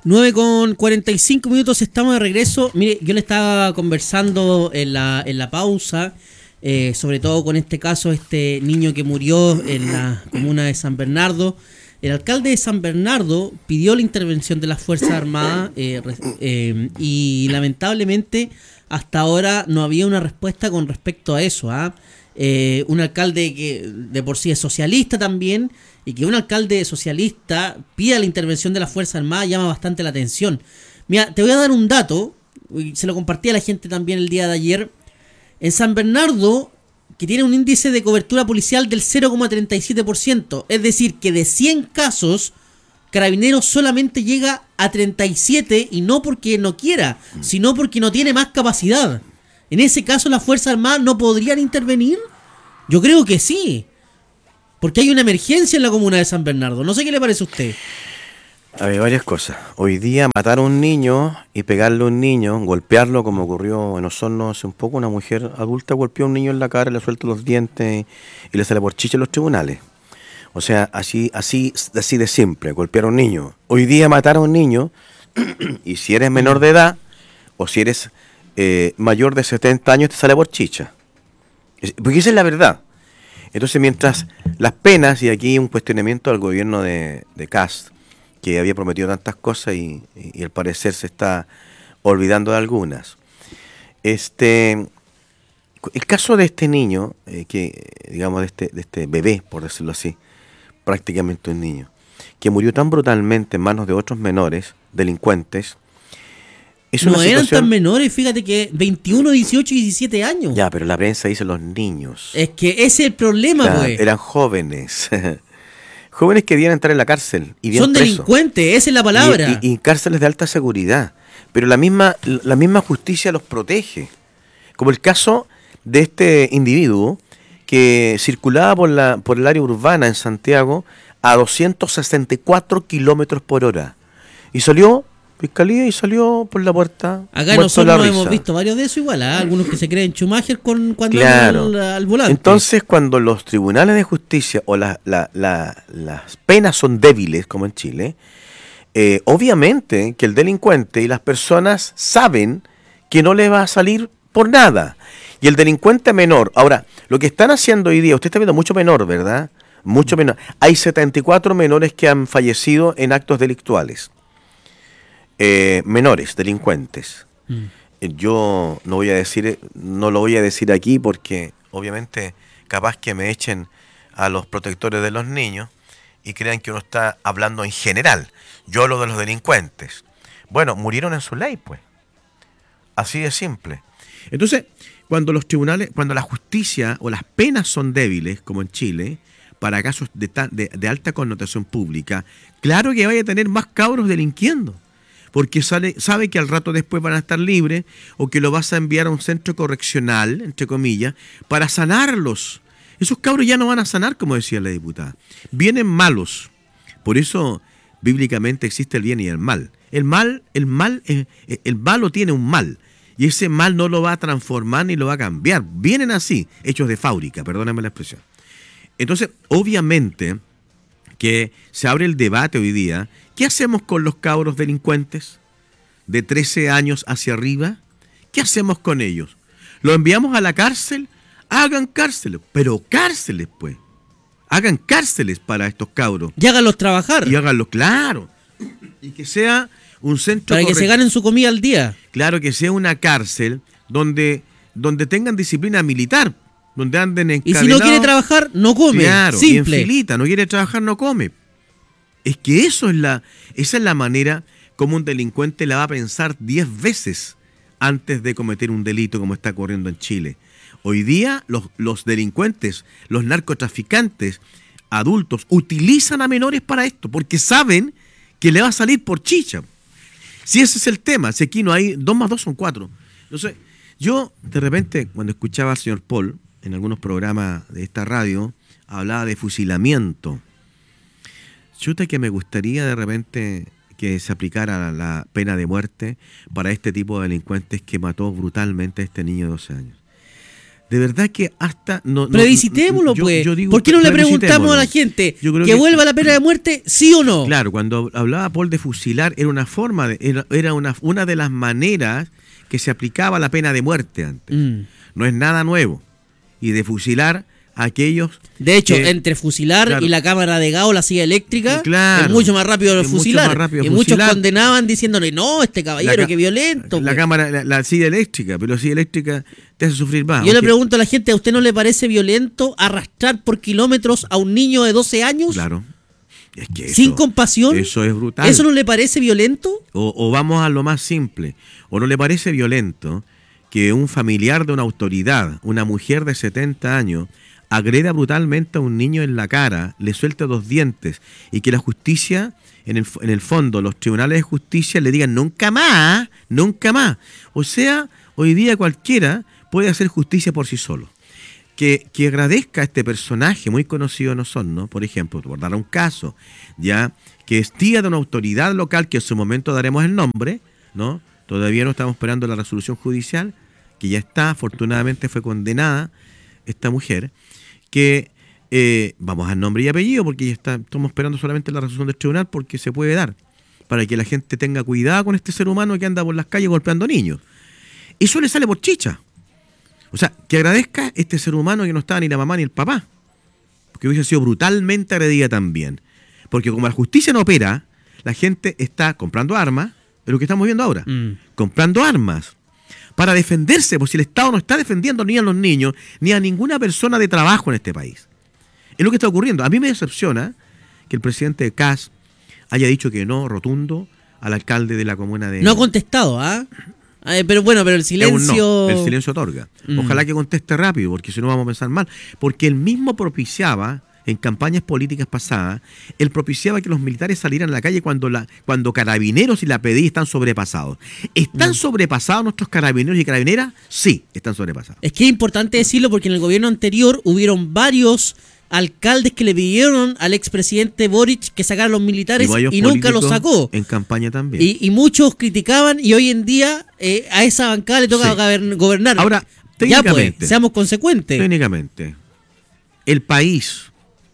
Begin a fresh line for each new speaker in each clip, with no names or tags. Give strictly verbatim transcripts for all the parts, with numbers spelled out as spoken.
nueve con cuarenta y cinco minutos, estamos de regreso. Mire, yo le estaba conversando en la, en la pausa, eh, sobre todo con este caso, este niño que murió en la comuna de San Bernardo. El alcalde de San Bernardo pidió la intervención de las Fuerzas Armadas eh, eh, y lamentablemente hasta ahora no había una respuesta con respecto a eso. ¿ah? Eh, un alcalde que de por sí es socialista también, y que un alcalde socialista pida la intervención de las Fuerzas Armadas llama bastante la atención. Mira, te voy a dar un dato, y se lo compartí a la gente también el día de ayer. En San Bernardo, que tiene un índice de cobertura policial del cero coma treinta y siete por ciento, es decir, que de cien casos, Carabineros solamente llega a treinta y siete, y no porque no quiera, sino porque no tiene más capacidad. En ese caso, ¿las Fuerzas Armadas no podrían intervenir? Yo creo que sí. Porque hay una emergencia en la comuna de San Bernardo. No sé qué le parece a usted.
A ver, varias cosas. Hoy día matar a un niño y pegarle a un niño, golpearlo como ocurrió en Osorno hace un poco, una mujer adulta golpeó a un niño en la cara, le suelta los dientes y le sale por chicha en los tribunales. O sea, así, así, así de simple, golpear a un niño. Hoy día matar a un niño, y si eres menor de edad, o si eres eh, mayor de setenta años, te sale por chicha. Porque esa es la verdad. Entonces, mientras las penas, y aquí un cuestionamiento al gobierno de, de Kast, que había prometido tantas cosas y, y, y al parecer se está olvidando de algunas. Este, el caso de este niño, eh, que digamos de este, de este bebé, por decirlo así, prácticamente un niño, que murió tan brutalmente en manos de otros menores, delincuentes, es una
no
situación...
eran tan menores, fíjate que veintiuno, dieciocho y diecisiete años.
Ya, pero la prensa dice los niños.
Es que ese es el problema,
Claro,
pues.
eran jóvenes. Jóvenes que debían entrar en la cárcel. Y bien
Son
presos.
Delincuentes, esa es la palabra.
Y, y, y cárceles de alta seguridad. Pero la misma, la misma justicia los protege. Como el caso de este individuo que circulaba por, la, por el área urbana en Santiago a doscientos sesenta y cuatro kilómetros por hora. Y salió, fiscalía, y salió por la puerta.
Acá nosotros hemos visto varios de eso igual, ¿eh? Algunos que se creen Schumacher con, cuando
claro.
al, al volante.
Entonces, cuando los tribunales de justicia o la, la, la, las penas son débiles, como en Chile, eh, obviamente que el delincuente y las personas saben que no le va a salir por nada. Y el delincuente menor, ahora, lo que están haciendo hoy día, usted está viendo mucho menor, ¿verdad? Mucho menor. Hay setenta y cuatro menores que han fallecido en actos delictuales. Eh, menores, delincuentes. Mm. Yo no voy a decir, no lo voy a decir aquí porque obviamente capaz que me echen a los protectores de los niños y crean que uno está hablando en general. Yo hablo de los delincuentes. Bueno, murieron en su ley, pues. Así de simple. Entonces, cuando los tribunales, cuando la justicia o las penas son débiles, como en Chile, para casos de, de, de alta connotación pública, claro que vaya a tener más cabros delinquiendo. Porque sale, sabe que al rato después van a estar libres o que lo vas a enviar a un centro correccional, entre comillas, para sanarlos. Esos cabros ya no van a sanar, como decía la diputada. Vienen malos. Por eso, bíblicamente existe el bien y el mal. El mal, el mal, el, el malo tiene un mal. Y ese mal no lo va a transformar ni lo va a cambiar. Vienen así, hechos de fábrica, perdóname la expresión. Entonces, obviamente que se abre el debate hoy día. ¿Qué hacemos con los cabros delincuentes de trece años hacia arriba? ¿Qué hacemos con ellos? ¿Los enviamos a la cárcel? Hagan cárceles, pero cárceles, pues. Hagan cárceles para estos cabros.
Y háganlos trabajar.
Y háganlos, claro. Y que sea un centro...
Para que se ganen su comida al día.
Claro, que sea una cárcel donde, donde tengan disciplina militar, donde anden encadenados.
Y si no quiere trabajar, no come.
Claro,
simple.
Y en filita, no quiere trabajar, no come. Es que eso es la, esa es la manera como un delincuente la va a pensar diez veces antes de cometer un delito como está ocurriendo en Chile. Hoy día los, los delincuentes, los narcotraficantes adultos utilizan a menores para esto, porque saben que le va a salir por chicha. Si ese es el tema, si aquí no hay, dos más dos son cuatro. Entonces, yo de repente, cuando escuchaba al señor Paul en algunos programas de esta radio, hablaba de fusilamiento. Chuta que me gustaría de repente que se aplicara la pena de muerte para este tipo de delincuentes que mató brutalmente a este niño de doce años. De verdad que hasta... No, no,
Plebiscitémoslo,
yo-
pues.
yo digo,
¿Por qué no le preguntamos a la
plebiscitémoslo.
gente
Yo creo
que
que-
vuelva la pena de muerte, sí o no?
Claro, cuando hablaba Paul de fusilar, era una forma, de, era, era una, una de las maneras que se aplicaba la pena de muerte antes.
Mm.
No es nada nuevo. Y de fusilar a aquellos...
De hecho,
que-
entre fusilar
claro.
y la cámara de gas o la silla eléctrica,
Claro.
es mucho más rápido
Es mucho
fusilar.
más rápido
y muchos
fusilar.
condenaban diciéndole, no, este caballero,
ca-
qué violento.
La
pues.
cámara, la, la silla eléctrica, pero la silla eléctrica te hace sufrir más.
Yo le
aunque-
pregunto a la gente, ¿a usted no le parece violento arrastrar por kilómetros a un niño de doce años?
Claro. Es que eso-
¿Sin compasión?
Eso es brutal.
¿Eso no le parece violento?
O, o vamos a lo más simple. ¿O no le parece violento que un familiar de una autoridad, una mujer de setenta años, agreda brutalmente a un niño en la cara, le suelta dos dientes y que la justicia, en el, en el fondo, los tribunales de justicia le digan nunca más, nunca más? O sea, hoy día cualquiera puede hacer justicia por sí solo. Que, que agradezca a este personaje muy conocido en Osorno, por ejemplo, por dar un caso, ya que es tía de una autoridad local, que en su momento daremos el nombre, ¿no? Todavía no estamos esperando la resolución judicial, que ya está, afortunadamente fue condenada esta mujer, que eh, vamos al nombre y apellido, porque ya está, estamos esperando solamente la resolución del tribunal, porque se puede dar, para que la gente tenga cuidado con este ser humano que anda por las calles golpeando niños. Eso le sale por chicha. O sea, que agradezca este ser humano que no estaba ni la mamá ni el papá, porque hubiese sido brutalmente agredida también. Porque como la justicia no opera, la gente está comprando armas, es lo que estamos viendo ahora,
Mm.
comprando armas para defenderse, porque si el Estado no está defendiendo ni a los niños, ni a ninguna persona de trabajo en este país. Es lo que está ocurriendo. A mí me decepciona que el presidente de C A S haya dicho que no rotundo al alcalde de la comuna de...
No ha contestado, ¿ah? Eh, pero bueno, pero el
Es un
silencio...
no. El silencio otorga.
Mm.
Ojalá que conteste rápido, porque si no vamos a pensar mal. Porque él mismo propiciaba, en campañas políticas pasadas, él propiciaba que los militares salieran a la calle cuando la cuando Carabineros y la P D I están sobrepasados. ¿Están
Mm.
sobrepasados nuestros carabineros y carabineras? Sí, están sobrepasados.
Es que es importante decirlo porque en el gobierno anterior hubieron varios alcaldes que le pidieron al expresidente Boric que sacara a los militares y,
varios
nunca los
políticos
sacó.
En campaña también.
Y, y muchos criticaban y hoy en día eh, a esa bancada le toca
Sí.
gobern- gobernar.
Ahora,
ya
técnicamente,
pues, seamos consecuentes.
técnicamente, el país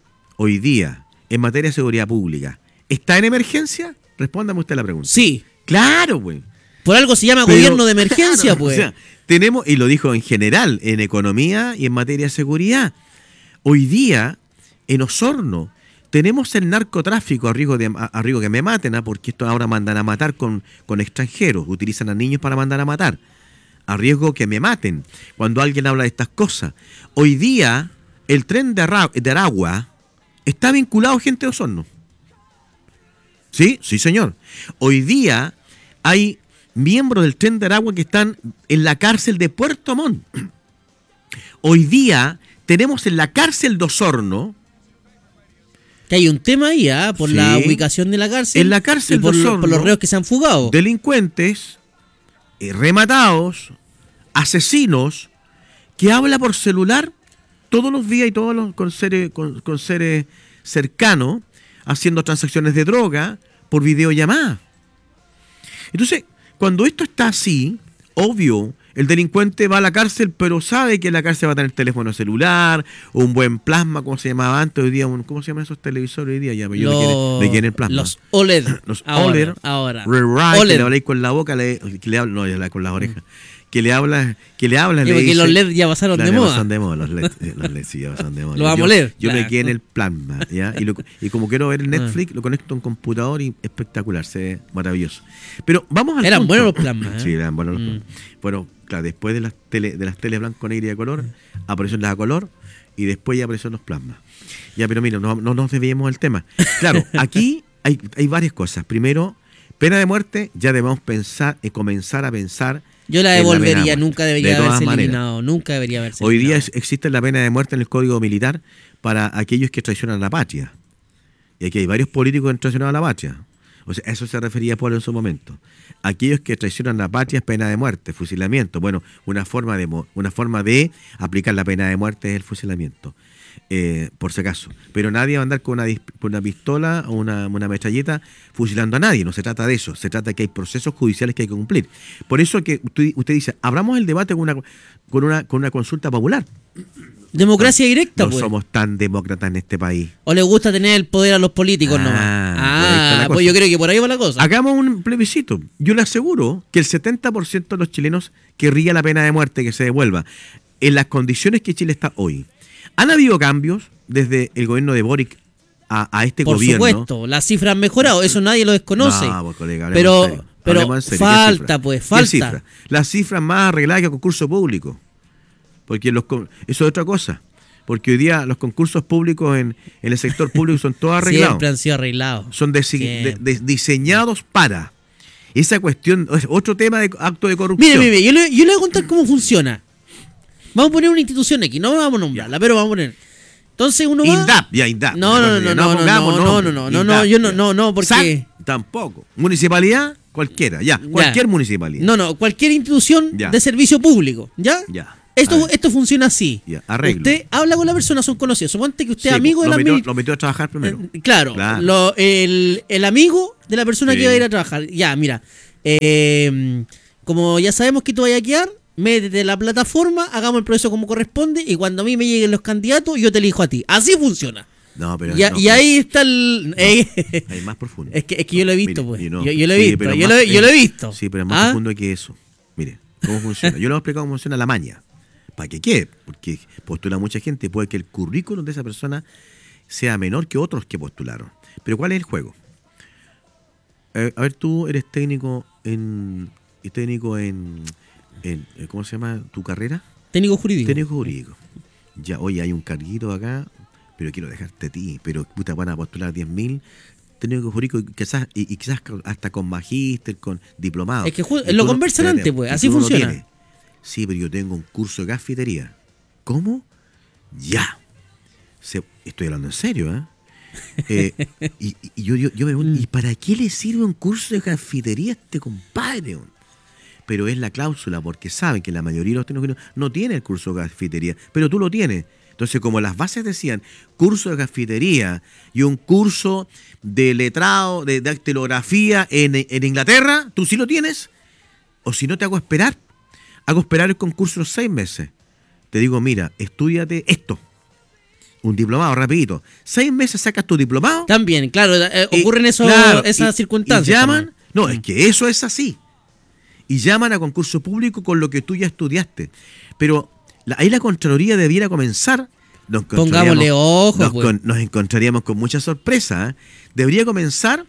hoy día, en materia de seguridad pública, ¿está en emergencia? Respóndame usted la pregunta.
Sí,
Claro, güey.
por algo se llama
Pero,
gobierno de emergencia,
claro,
pues.
o sea, tenemos, y lo dijo en general, en economía y en materia de seguridad. Hoy día, en Osorno, tenemos el narcotráfico a riesgo, de, a, a riesgo que me maten, ¿ah? Porque esto ahora mandan a matar con, con extranjeros, utilizan a niños para mandar a matar. A riesgo que me maten, cuando alguien habla de estas cosas. Hoy día, el tren de, Arra- de Aragua está vinculado a gente de Osorno. Sí, sí señor. Hoy día hay miembros del tren de Aragua que están en la cárcel de Puerto Montt. Hoy día tenemos en la cárcel de Osorno,
Que hay un tema ahí, ¿ah? Por
Sí.
la ubicación de la cárcel.
En la cárcel
y por,
de
lo-
Osorno,
por los reos que se han fugado.
delincuentes, eh, rematados, asesinos, que habla por celular todos los días y todos los con seres, con, con seres cercanos, haciendo transacciones de droga por videollamada. Entonces, cuando esto está así, obvio, el delincuente va a la cárcel, pero sabe que en la cárcel va a tener teléfono celular, o un buen plasma, como se llamaba antes, hoy día, un, ¿cómo se llaman esos televisores hoy día? Ya, yo
Los-
de quién es el plasma.
Los O L E D.
Los
ahora,
O L E D,
ahora.
Rewrite,
O L E
que
D.
le habláis con la boca, le, que le habla, no, ya la- con las orejas, que le habla, que le habla,
Sí,
le
porque
dice,
los L E D ya pasaron
Claro,
de
ya
moda.
pasan de moda, los L E D, eh, los L E D sí, ya pasan de moda.
Lo vamos
yo,
a leer,
Yo me
claro.
quedé en el plasma, ¿ya? Y, lo- y como quiero ver Netflix, lo conecto a un computador y espectacular, se ve maravilloso. Pero vamos al
Eran
punto.
buenos los plasmas, ¿eh?
Sí, eran buenos los
Mm.
plasmas. Bueno, claro, después de las tele, de las teles blanco, negro y de color, aparecieron las a color y después ya aparecieron los plasmas. Ya, pero mira, no, no nos desviemos del tema. Claro, aquí hay, hay varias cosas. Primero, pena de muerte, ya debemos pensar, eh, comenzar a pensar.
Yo la
en pena de
devolvería,
muerte.
nunca
De
debería
todas
haberse
maneras.
eliminado. Nunca debería haberse
Hoy día
eliminado.
es- existe la pena de muerte en el Código Militar para aquellos que traicionan a la patria. Y aquí hay varios políticos que han traicionado a la patria. O sea, eso se refería a Pablo en su momento. Aquellos que traicionan a la patria es pena de muerte, fusilamiento. Bueno, una forma de mo- una forma de aplicar la pena de muerte es el fusilamiento. Eh, por si acaso. Pero nadie va a andar con una, dis- con una pistola o una, una metralleta fusilando a nadie. No se trata de eso. Se trata de que hay procesos judiciales que hay que cumplir. Por eso que usted, usted dice, abramos el debate con una, con una, con una consulta popular.
Democracia directa,
No
pues.
somos tan demócratas en este país.
O le gusta tener el poder a los políticos
Ah,
nomás.
por ahí está
Ah,
la
pues
cosa.
yo creo que por ahí va la cosa.
Hagamos un plebiscito. Yo le aseguro que el setenta por ciento de los chilenos querría la pena de muerte que se devuelva en las condiciones que Chile está hoy. ¿Han habido cambios desde el gobierno de Boric a, a este
Por
gobierno?
supuesto, las cifras han mejorado, eso nadie lo desconoce.
No, pues, colega, hablemos
pero
en serio.
pero
Hablemos en serio. ¿Qué
falta,
cifra?
pues,
¿Qué
falta.
cifra? Las cifras más arregladas que el concurso público. Porque los con- eso es otra cosa. Porque hoy día los concursos públicos en, en el sector público son todos arreglados.
Siempre han sido arreglados.
Son desi- de-
Siempre.
de- diseñados para. Esa cuestión es otro tema de acto de corrupción.
Mire, mire, yo le, yo le voy a contar cómo funciona. Vamos a poner una institución aquí, no vamos a nombrarla, pero vamos a poner. Entonces uno va...
INDAP, ya INDAP.
No, no, no, no, no,
pongamos
no, no,
nombre.
no, no, no,
INDAP,
yo no,
ya.
no, no, porque-
S A C, tampoco. Municipalidad, cualquiera, ya. Cualquier municipalidad.
No, no, cualquier institución
Ya.
de servicio público, ¿ya?
Ya.
Esto,
A ver.
esto funciona así.
Ya, arreglo.
Usted habla con la persona, son conocidos. Suponte que usted
Sí,
es amigo de
lo
la
metió,
admi-
lo metió a trabajar primero.
Eh, Claro,
Claro.
lo- el, el amigo de la persona
Sí.
que va a ir a trabajar. Ya, mira, eh, como ya sabemos que tú vas a quedar, métete en la plataforma, hagamos el proceso como corresponde y cuando a mí me lleguen los candidatos, yo te elijo a ti. Así funciona.
No, pero
Y, a-
no,
y ahí está el... eh,
hay más profundo.
es, que, es que yo lo he visto,
Mire,
pues.
y no,
Yo, yo lo he
sí,
visto,
pero
yo,
más-
lo, yo lo he visto.
Sí, pero es más
¿Ah?
profundo que eso. Mire, ¿cómo funciona? Yo le voy a explicar cómo funciona la maña. ¿Para qué qué? Porque postula mucha gente, puede que el currículum de esa persona sea menor que otros que postularon. Pero ¿cuál es el juego? Eh, a ver, tú eres técnico en... técnico en, en... ¿Cómo se llama tu carrera?
Técnico jurídico.
Técnico jurídico. Ya, oye, hay un carguito acá, pero quiero dejarte a ti. Pero puta, van a postular diez mil. Técnico jurídico, quizás, y, y quizás hasta con magíster, con diplomado.
Es que ju-
Y
lo
tú no-
conversan
espérate,
antes, pues,
y
así
tú no lo
funciona.
tienes. Sí, pero yo tengo un curso de cafetería. ¿Cómo? Ya. Se- estoy hablando en serio, ¿eh? Eh, y, y yo, yo, yo me pregunto, ¿y para qué le sirve un curso de cafetería a este compadre? weón? Pero es la cláusula, porque saben que la mayoría de los técnicos no tienen el curso de cafetería, pero tú lo tienes. Entonces, como las bases decían, curso de cafetería y un curso de letrado, de dactilografía en, en Inglaterra, tú sí lo tienes. O si no, te hago esperar. Hago esperar el concurso los seis meses. Te digo, mira, estúdiate esto. Un diplomado, rapidito. Seis meses sacas tu diplomado.
También, claro, eh,
y-
ocurren eso,
claro,
esas
y-
circunstancias.
Y llaman,
también.
no, es que eso es así. Y llaman a concurso público con lo que tú ya estudiaste. Pero la- ahí la Contraloría debiera comenzar. Nos
Pongámosle
encontraríamos-
ojo,
nos,
pues.
con- nos encontraríamos con mucha sorpresa. ¿eh? Debería comenzar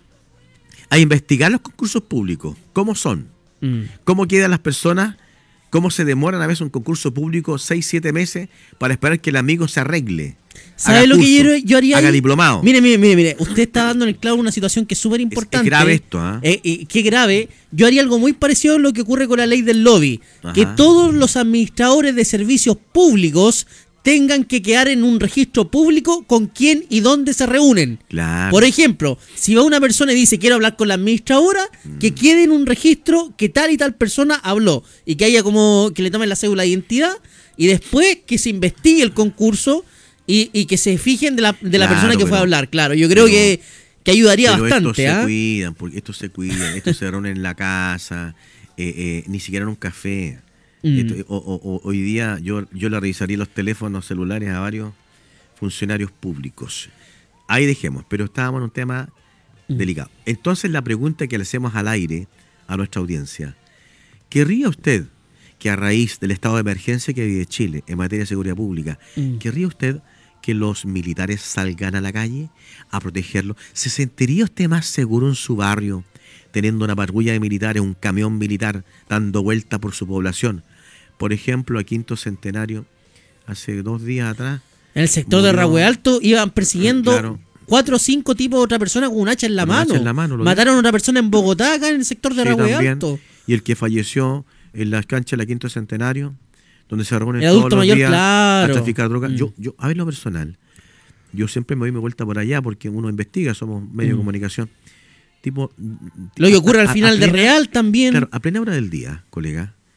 a investigar los concursos públicos. ¿Cómo son?
Mm.
¿Cómo quedan las personas? ¿Cómo se demoran a veces un concurso público seis, siete meses para esperar que el amigo se arregle?
¿Sabe
haga
lo que
curso,
yo, yo haría
haga
ahí?
diplomado.
Mire, mire, mire, mire. Usted está dando en el clavo una situación que es súper importante.
grave esto, ¿ah?
Eh, y qué grave. Yo haría algo muy parecido a lo que ocurre con la ley del lobby.
Ajá.
Que todos los administradores de servicios públicos tengan que quedar en un registro público con quién y dónde se reúnen.
Claro.
Por ejemplo, si va una persona y dice quiero hablar con la administradora,
Mm.
que quede en un registro que tal y tal persona habló y que haya como que le tomen la cédula de identidad y después que se investigue el concurso y, y que se fijen de la, de la
Claro,
persona que fue
pero-
a hablar. Claro, yo creo
pero-
que, que ayudaría
Pero estos
bastante.
se
¿ah?
cuidan, porque estos se cuidan, estos se reúnen en la casa, eh, eh, ni siquiera en un café.
Mm.
Esto- o- o- o- hoy día yo, yo le revisaría los teléfonos celulares a varios funcionarios públicos. Ahí dejemos, pero estábamos en un tema
Mm.
delicado. Entonces la pregunta que le hacemos al aire a nuestra audiencia, ¿querría usted que a raíz del estado de emergencia que vive Chile en materia de seguridad pública,
Mm.
querría usted que los militares salgan a la calle a protegerlo? ¿Se sentiría usted más seguro en su barrio teniendo una patrulla de militares, un camión militar dando vuelta por su población? Por ejemplo, a Quinto Centenario, hace dos días atrás,
En el sector de
murió-
Rahue Alto iban persiguiendo
Claro.
cuatro o cinco tipos de otra persona con un hacha en la
Con un
mano.
hacha en la mano, lo
Mataron a una persona en Bogotá, acá en el sector de
sí,
Rahue
también,
Alto.
y el que falleció en las canchas de la Quinto Centenario, donde se reúnen
El
todos
adulto
los
mayor,
días
claro.
a traficar droga.
Mm.
Yo, yo, a ver lo personal, yo siempre me doy mi vuelta por allá porque uno investiga, somos medio de
Mm.
comunicación. Tipo,
Lo que ocurre
a-
al
a-
final
a
de
plena-
Real también.
Claro, a plena hora del día, colega,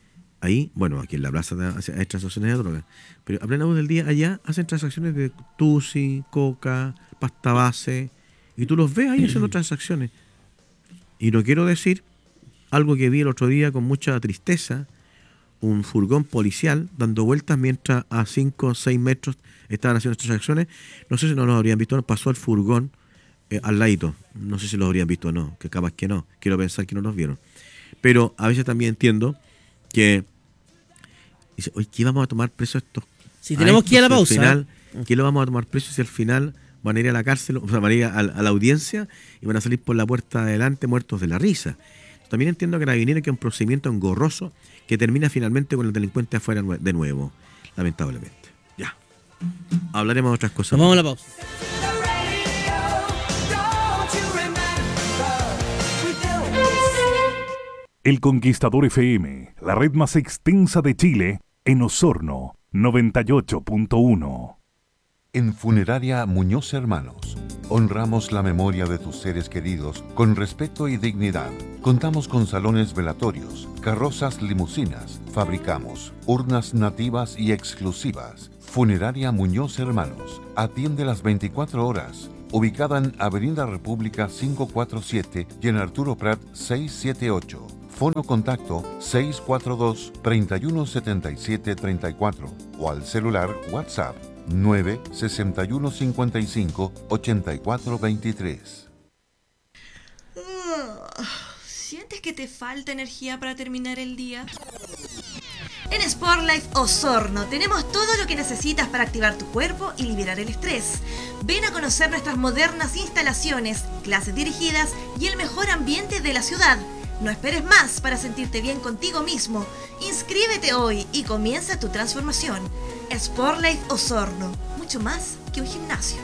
Ahí, bueno, aquí en la plaza de, hay transacciones de droga, pero a plena luz del día allá hacen transacciones de tusi, coca, pasta base, y tú los ves ahí haciendo transacciones. Y no quiero decir algo que vi el otro día con mucha tristeza, un furgón policial dando vueltas mientras a cinco o seis metros estaban haciendo transacciones. No sé si no lo habrían visto, pasó el furgón eh, al ladito. No sé si lo habrían visto o no, que capaz que no. Quiero pensar que no los vieron. Pero a veces también entiendo que dice, oye, ¿qué vamos a tomar preso estos?
Si tenemos que ir a la
si
pausa.
Final, ¿qué lo vamos a tomar preso si al final van a ir a la cárcel, o sea, van a ir a, a la audiencia y van a salir por la puerta de adelante muertos de la risa? También entiendo que Carabineros que es un procedimiento engorroso que termina finalmente con el delincuente afuera de nuevo, lamentablemente. Ya. Hablaremos de otras cosas.
Nos vamos a la pausa.
El Conquistador F M, la red más extensa de Chile, en Osorno, noventa y ocho punto uno.
En Funeraria Muñoz Hermanos, honramos la memoria de tus seres queridos con respeto y dignidad. Contamos con salones velatorios, carrozas limusinas, fabricamos urnas nativas y exclusivas. Funeraria Muñoz Hermanos, atiende las veinticuatro horas. Ubicada en Avenida República quinientos cuarenta y siete y en Arturo Prat seiscientos setenta y ocho. Fono contacto seis cuatro dos, tres uno siete siete tres cuatro o al celular WhatsApp nueve seis uno cinco cinco ocho cuatro dos tres.
¿Sientes que te falta energía para terminar el día? En Sportlife Osorno tenemos todo lo que necesitas para activar tu cuerpo y liberar el estrés. Ven a conocer nuestras modernas instalaciones, clases dirigidas y el mejor ambiente de la ciudad. No esperes más para sentirte bien contigo mismo. Inscríbete hoy y comienza tu transformación. Sportlife Osorno, mucho más que un gimnasio.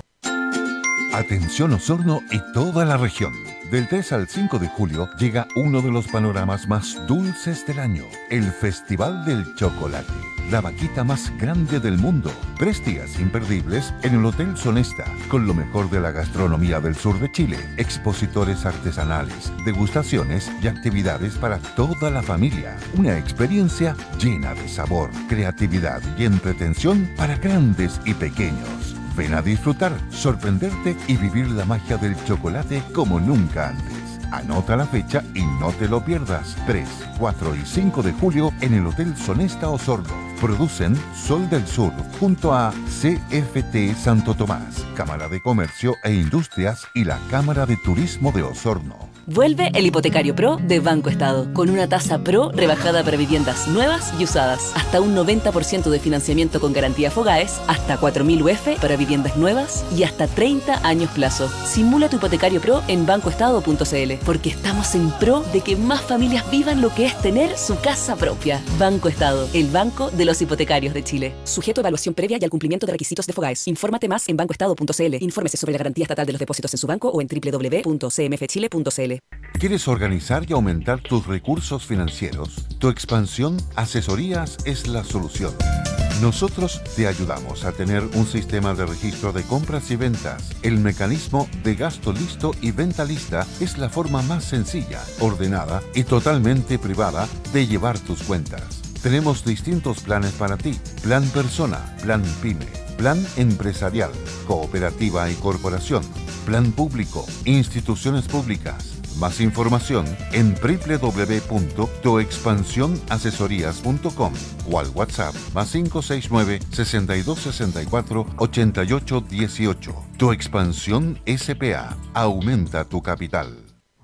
Atención Osorno y toda la región. Del tres al cinco de julio llega uno de los panoramas más dulces del año, el Festival del Chocolate, la vaquita más grande del mundo. Tres días imperdibles en el Hotel Sonesta, con lo mejor de la gastronomía del sur de Chile, expositores artesanales, degustaciones y actividades para toda la familia. Una experiencia llena de sabor, creatividad y entretención para grandes y pequeños. Ven a disfrutar, sorprenderte y vivir la magia del chocolate como nunca antes. Anota la fecha y no te lo pierdas. tres, cuatro y cinco de julio en el Hotel Sonesta Osorno. Producen Sol del Sur junto a C F T Santo Tomás, Cámara de Comercio e Industrias y la Cámara de Turismo de Osorno.
Vuelve el Hipotecario Pro de Banco Estado, con una tasa Pro rebajada para viviendas nuevas y usadas. Hasta un noventa por ciento de financiamiento con garantía Fogaes, hasta cuatro mil U F para viviendas nuevas y hasta treinta años plazo. Simula tu Hipotecario Pro en banco estado punto c l, porque estamos en pro de que más familias vivan lo que es tener su casa propia. Banco Estado, el banco de los hipotecarios de Chile. Sujeto a evaluación previa y al cumplimiento de requisitos de Fogaes. Infórmate más en banco estado punto c l. Infórmese sobre la garantía estatal de los depósitos en su banco o en doble u doble u doble u punto c m f chile punto c l.
¿Quieres organizar y aumentar tus recursos financieros? Tu Expansión Asesorías es la solución. Nosotros te ayudamos a tener un sistema de registro de compras y ventas. El mecanismo de gasto listo y venta lista es la forma más sencilla, ordenada y totalmente privada de llevar tus cuentas. Tenemos distintos planes para ti. Plan Persona, Plan Pyme, Plan Empresarial, Cooperativa y Corporación, Plan Público, Instituciones Públicas. Más información en doble u doble u doble u punto tu expansión asesorías punto com o al WhatsApp más cinco seis nueve, sesenta y dos sesenta y cuatro, ochenta y ocho dieciocho. Tu Expansión S P A. Aumenta tu capital.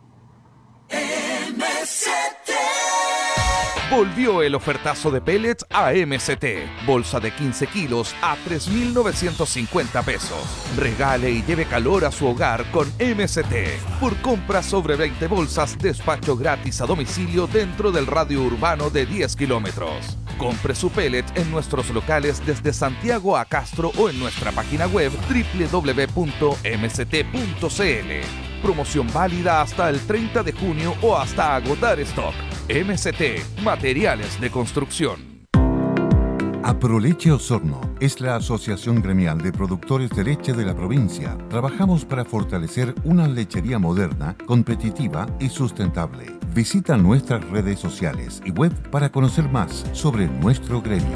Volvió el ofertazo de pellets a M C T. Bolsa de quince kilos a tres mil novecientos cincuenta pesos. Regale y lleve calor a su hogar con M C T. Por compras sobre veinte bolsas, despacho gratis a domicilio dentro del radio urbano de diez kilómetros. Compre su pellet en nuestros locales desde Santiago a Castro o en nuestra página web doble u doble u doble u punto m c t punto c l. Promoción válida hasta el treinta de junio o hasta agotar stock. M C T, materiales de construcción.
Aproleche Osorno es la asociación gremial de productores de leche de la provincia. Trabajamos para fortalecer una lechería moderna, competitiva y sustentable. Visita nuestras redes sociales y web para conocer más sobre nuestro gremio.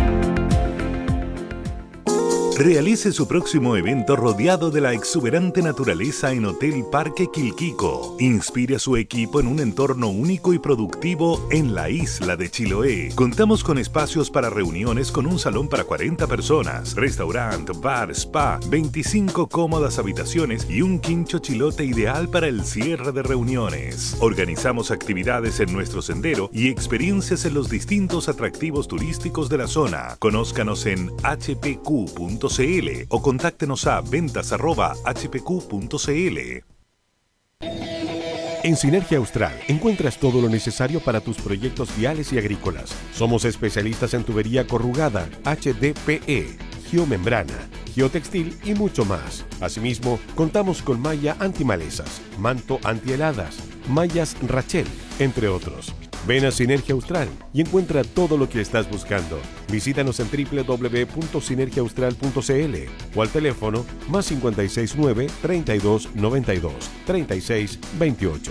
Realice su próximo evento rodeado de la exuberante naturaleza en Hotel Parque Quilquico. Inspire a su equipo en un entorno único y productivo en la isla de Chiloé. Contamos con espacios para reuniones con un salón para cuarenta personas, restaurante, bar, spa, veinticinco cómodas habitaciones y un quincho chilote ideal para el cierre de reuniones. Organizamos actividades en nuestro sendero y experiencias en los distintos atractivos turísticos de la zona. Conózcanos en h p q punto c l o contáctenos a ventas arroba h p q punto c l.
En Sinergia Austral encuentras todo lo necesario para tus proyectos viales y agrícolas. Somos especialistas en tubería corrugada, H D P E, geomembrana, geotextil y mucho más. Asimismo, contamos con malla antimalezas, manto antiheladas, mallas Rachel, entre otros. Ven a Sinergia Austral y encuentra todo lo que estás buscando. Visítanos en w w w punto sinergia austral punto c l o al teléfono más cinco seis nueve, treinta y dos, noventa y dos, treinta y seis, veintiocho.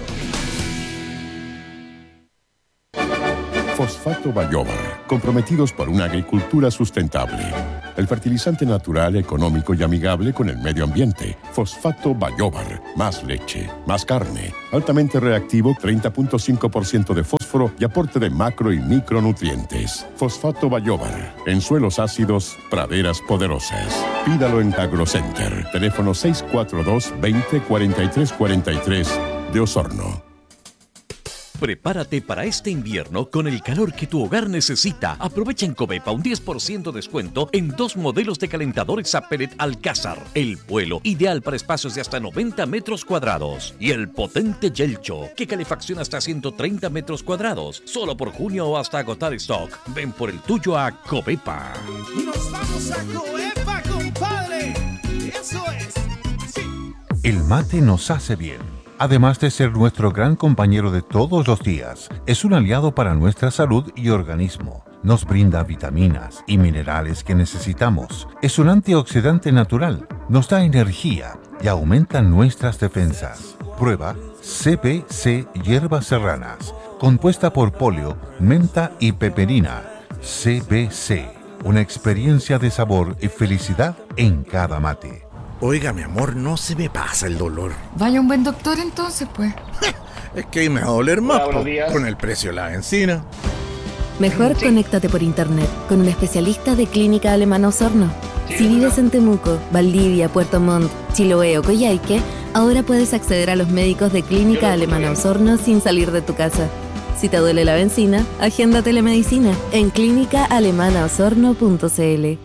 Fosfato Bayóvar, comprometidos por una agricultura sustentable. El fertilizante natural, económico y amigable con el medio ambiente. Fosfato Bayóvar, más leche, más carne, altamente reactivo, treinta punto cinco por ciento de fósforo y aporte de macro y micronutrientes. Fosfato Bayóvar, en suelos ácidos, praderas poderosas. Pídalo en AgroCenter, teléfono seis cuatro dos, veinte, cuarenta y tres cuarenta y tres de Osorno.
Prepárate para este invierno con el calor que tu hogar necesita. Aprovecha en Covepa un diez por ciento descuento en dos modelos de calentadores a pellet Alcázar. El Vuelo, ideal para espacios de hasta noventa metros cuadrados. Y el potente Yelcho, que calefacciona hasta ciento treinta metros cuadrados. Solo por junio o hasta agotar stock. Ven por el tuyo a Covepa.
¡Nos vamos a Covepa, compadre! ¡Eso es! ¡Sí!
El mate nos hace bien. Además de ser nuestro gran compañero de todos los días, es un aliado para nuestra salud y organismo. Nos brinda vitaminas y minerales que necesitamos. Es un antioxidante natural, nos da energía y aumenta nuestras defensas. Prueba C B C Hierbas Serranas, compuesta por polio, menta y peperina. C B C, una experiencia de sabor y felicidad en cada mate.
Oiga, mi amor, no se me pasa el dolor.
Vaya un buen doctor entonces, pues.
Es que ahí me va a doler más, po, con el precio de la encina.
Mejor sí. Conéctate por internet con un especialista de Clínica Alemana Osorno. Sí, si vives en Temuco, Valdivia, Puerto Montt, Chiloé o Coyhaique, ahora puedes acceder a los médicos de Clínica Alemana Osorno sin salir de tu casa. Si te duele la benzina, agenda telemedicina en clínica alemana osorno punto c l.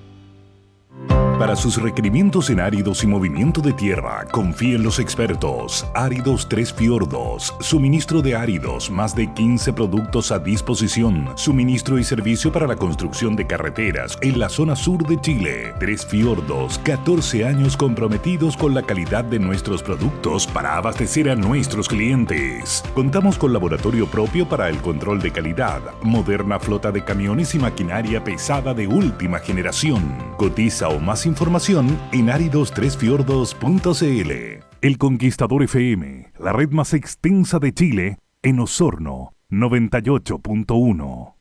Para sus requerimientos en áridos y movimiento de tierra, confíe en los expertos. Áridos Tres Fiordos. Suministro de áridos, más de quince productos a disposición. Suministro y servicio para la construcción de carreteras en la zona sur de Chile. Tres Fiordos, catorce años comprometidos con la calidad de nuestros productos para abastecer a nuestros clientes. Contamos con laboratorio propio para el control de calidad, moderna flota de camiones y maquinaria pesada de última generación. Cotiza o más información en áridos tres fiordos punto c l. El Conquistador F M, la red más extensa de Chile, en Osorno, noventa y ocho punto uno.